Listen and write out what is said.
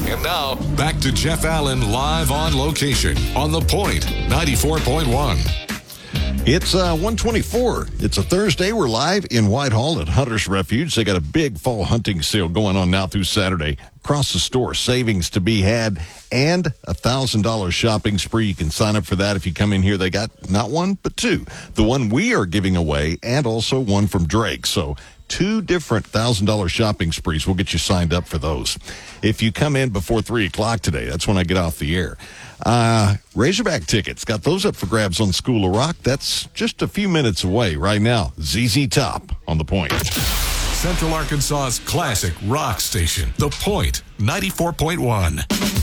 And now, back to Jeff Allen live on location on The Point, 94.1. It's 124. It's a Thursday. We're live in Whitehall at Hunter's Refuge. They got a big fall hunting sale going on now through Saturday. Across the store, savings to be had, and a $1,000 shopping spree. You can sign up for that if you come in here. They got not one, but two. The one we are giving away, and also one from Drake. So two different $1,000 shopping sprees. We'll get you signed up for those. If you come in before 3 o'clock today, that's when I get off the air. Razorback tickets, got those up for grabs on School of Rock. That's just a few minutes away right now. ZZ Top on The Point. Central Arkansas's classic rock station, The Point, 94.1.